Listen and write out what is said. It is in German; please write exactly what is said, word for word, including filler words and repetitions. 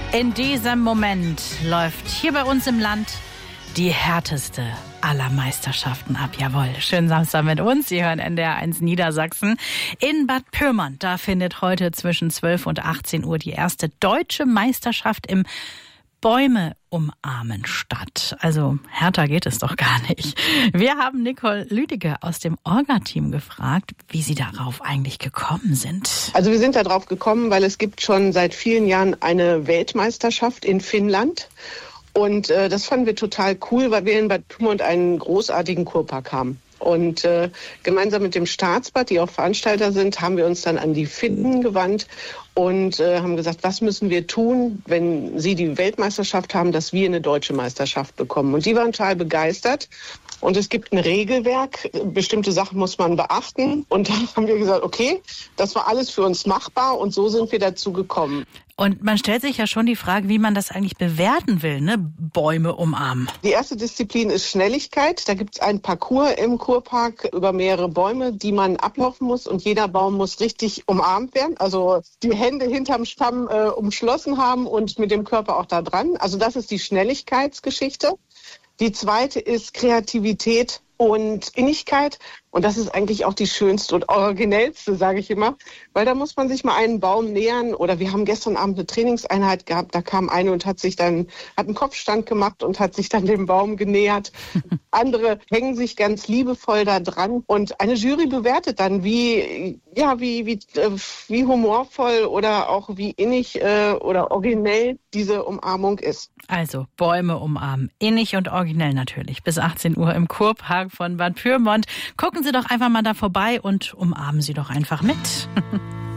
In diesem Moment läuft hier bei uns im Land die härteste aller Meisterschaften ab. Jawohl, schönen Samstag mit uns. Sie hören N D R eins Niedersachsen. In Bad Pyrmont, da findet heute zwischen zwölf und achtzehn Uhr die erste deutsche Meisterschaft im Bäume umarmen statt. Also härter geht es doch gar nicht. Wir haben Nicole Lüdecke aus dem Orga-Team gefragt, wie Sie darauf eigentlich gekommen sind. Also wir sind darauf gekommen, weil es gibt schon seit vielen Jahren eine Weltmeisterschaft in Finnland. Und äh, das fanden wir total cool, weil wir in Bad Pyrmont einen großartigen Kurpark haben. Und äh, gemeinsam mit dem Staatsbad, die auch Veranstalter sind, haben wir uns dann an die Finnen gewandt und äh, haben gesagt, was müssen wir tun, wenn sie die Weltmeisterschaft haben, dass wir eine deutsche Meisterschaft bekommen. Und die waren total begeistert. Und es gibt ein Regelwerk, bestimmte Sachen muss man beachten. Und dann haben wir gesagt, okay, das war alles für uns machbar und so sind wir dazu gekommen. Und man stellt sich ja schon die Frage, wie man das eigentlich bewerten will, ne? Bäume umarmen. Die erste Disziplin ist Schnelligkeit. Da gibt es einen Parcours im Kurpark über mehrere Bäume, die man ablaufen muss. Und jeder Baum muss richtig umarmt werden. Also die Hände hinterm Stamm äh, umschlossen haben und mit dem Körper auch da dran. Also das ist die Schnelligkeitsgeschichte. Die zweite ist Kreativität und Innigkeit. Und das ist eigentlich auch die schönste und originellste, sage ich immer. Weil da muss man sich mal einen Baum nähern. Oder wir haben gestern Abend eine Trainingseinheit gehabt. Da kam eine und hat sich dann, hat einen Kopfstand gemacht und hat sich dann dem Baum genähert. Andere hängen sich ganz liebevoll da dran. Und eine Jury bewertet dann, wie, ja, wie, wie, wie humorvoll oder auch wie innig äh, oder originell diese Umarmung ist. Also Bäume umarmen. Innig und originell natürlich. Bis achtzehn Uhr im Kurpark von Bad Pyrmont. Gucken Sie doch einfach mal da vorbei und umarmen Sie doch einfach mit.